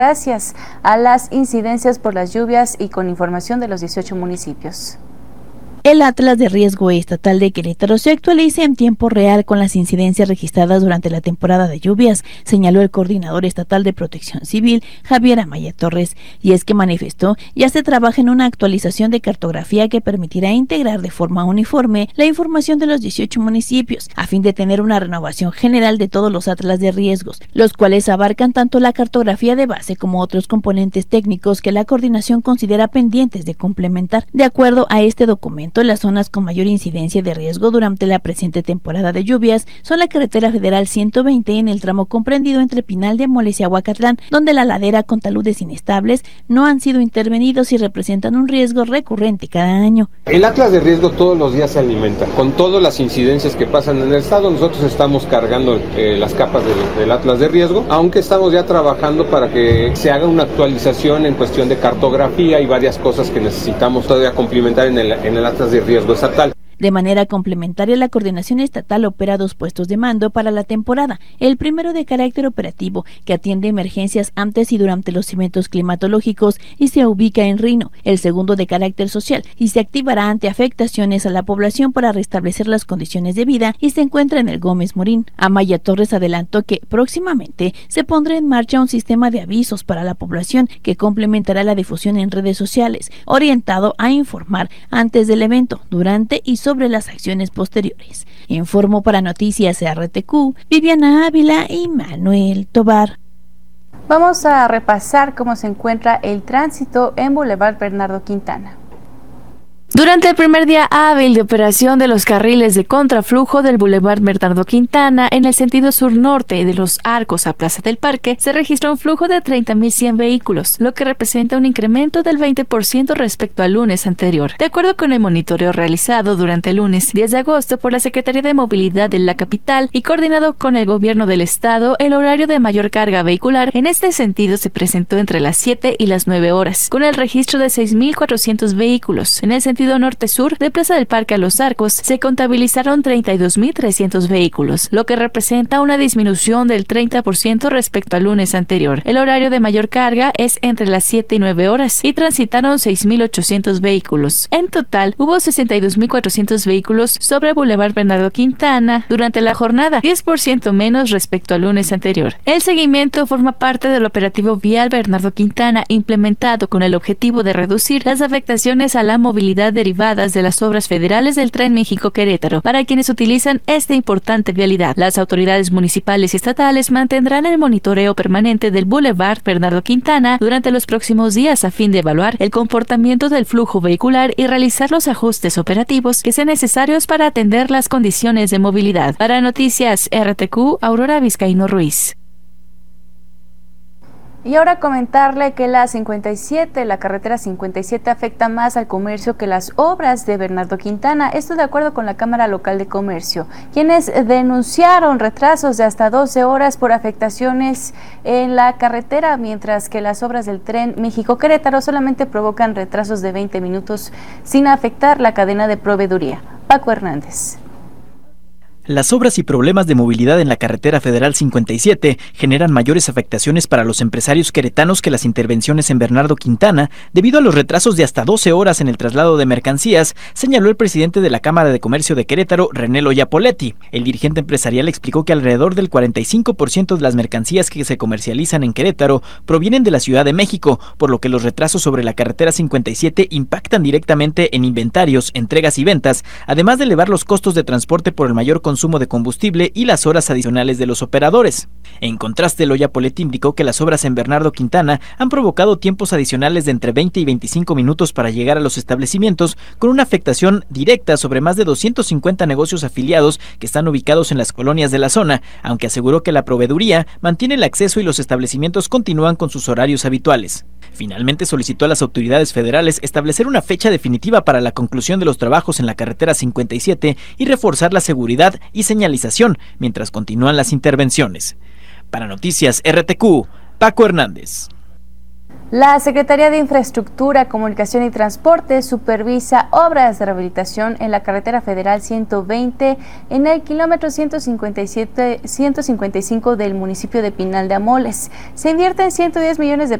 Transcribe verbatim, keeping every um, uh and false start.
Gracias a las incidencias por las lluvias y con información de los dieciocho municipios. El Atlas de Riesgo Estatal de Querétaro se actualiza en tiempo real con las incidencias registradas durante la temporada de lluvias, señaló el coordinador estatal de Protección Civil, Javier Amaya Torres, y es que manifestó ya se trabaja en una actualización de cartografía que permitirá integrar de forma uniforme la información de los dieciocho municipios, a fin de tener una renovación general de todos los atlas de riesgos, los cuales abarcan tanto la cartografía de base como otros componentes técnicos que la coordinación considera pendientes de complementar. De acuerdo a este documento, las zonas con mayor incidencia de riesgo durante la presente temporada de lluvias son la carretera federal ciento veinte en el tramo comprendido entre Pinal de Moles y Aguacatlán, donde la ladera con taludes inestables no han sido intervenidos y representan un riesgo recurrente cada año. El atlas de riesgo todos los días se alimenta. Con todas las incidencias que pasan en el estado, nosotros estamos cargando eh, las capas del, del atlas de riesgo, aunque estamos ya trabajando para que se haga una actualización en cuestión de cartografía y varias cosas que necesitamos todavía complementar en el, en el atlas de riesgo estatal. De manera complementaria, la coordinación estatal opera dos puestos de mando para la temporada, el primero de carácter operativo, que atiende emergencias antes y durante los eventos climatológicos y se ubica en Rino, el segundo de carácter social y se activará ante afectaciones a la población para restablecer las condiciones de vida y se encuentra en el Gómez Morín. Amaya Torres adelantó que próximamente se pondrá en marcha un sistema de avisos para la población que complementará la difusión en redes sociales, orientado a informar antes del evento, durante y sobre sobre las acciones posteriores. Informó para Noticias R T Q, Viviana Ávila y Manuel Tobar. Vamos a repasar cómo se encuentra el tránsito en Boulevard Bernardo Quintana. Durante el primer día hábil de operación de los carriles de contraflujo del Boulevard Bernardo Quintana en el sentido sur-norte de Los Arcos a Plaza del Parque, se registró un flujo de treinta mil cien vehículos, lo que representa un incremento del veinte por ciento respecto al lunes anterior. De acuerdo con el monitoreo realizado durante el lunes diez de agosto por la Secretaría de Movilidad de la capital y coordinado con el gobierno del estado, el horario de mayor carga vehicular en este sentido se presentó entre las siete y las nueve horas, con el registro de seis mil cuatrocientos vehículos. En el sentido norte-sur de Plaza del Parque a Los Arcos se contabilizaron treinta y dos mil trescientos vehículos, lo que representa una disminución del treinta por ciento respecto al lunes anterior. El horario de mayor carga es entre las siete y nueve horas y transitaron seis mil ochocientos vehículos. En total, hubo sesenta y dos mil cuatrocientos vehículos sobre Boulevard Bernardo Quintana durante la jornada, diez por ciento menos respecto al lunes anterior. El seguimiento forma parte del operativo vial Bernardo Quintana implementado con el objetivo de reducir las afectaciones a la movilidad derivadas de las obras federales del Tren México-Querétaro para quienes utilizan esta importante vialidad. Las autoridades municipales y estatales mantendrán el monitoreo permanente del Boulevard Bernardo Quintana durante los próximos días a fin de evaluar el comportamiento del flujo vehicular y realizar los ajustes operativos que sean necesarios para atender las condiciones de movilidad. Para Noticias R T Q, Aurora Vizcaíno Ruiz. Y ahora comentarle que la cincuenta y siete, la carretera cincuenta y siete afecta más al comercio que las obras de Bernardo Quintana. Esto de acuerdo con la Cámara Local de Comercio, quienes denunciaron retrasos de hasta doce horas por afectaciones en la carretera, mientras que las obras del Tren México-Querétaro solamente provocan retrasos de veinte minutos sin afectar la cadena de proveeduría. Paco Hernández. Las obras y problemas de movilidad en la carretera federal cincuenta y siete generan mayores afectaciones para los empresarios queretanos que las intervenciones en Bernardo Quintana, debido a los retrasos de hasta doce horas en el traslado de mercancías, señaló el presidente de la Cámara de Comercio de Querétaro, René Loya Poletti. El dirigente empresarial explicó que alrededor del cuarenta y cinco por ciento de las mercancías que se comercializan en Querétaro provienen de la Ciudad de México, por lo que los retrasos sobre la carretera cincuenta y siete impactan directamente en inventarios, entregas y ventas, además de elevar los costos de transporte por el mayor consumo consumo de combustible y las horas adicionales de los operadores. En contraste, Loya Poletti indicó que las obras en Bernardo Quintana han provocado tiempos adicionales de entre veinte y veinticinco minutos para llegar a los establecimientos, con una afectación directa sobre más de doscientos cincuenta negocios afiliados que están ubicados en las colonias de la zona, aunque aseguró que la proveeduría mantiene el acceso y los establecimientos continúan con sus horarios habituales. Finalmente solicitó a las autoridades federales establecer una fecha definitiva para la conclusión de los trabajos en la carretera cincuenta y siete y reforzar la seguridad y señalización mientras continúan las intervenciones. Para Noticias R T Q, Paco Hernández. La Secretaría de Infraestructura, Comunicación y Transporte supervisa obras de rehabilitación en la carretera federal ciento veinte en el kilómetro ciento cincuenta y siete, ciento cincuenta y cinco del municipio de Pinal de Amoles. Se invierten ciento diez millones de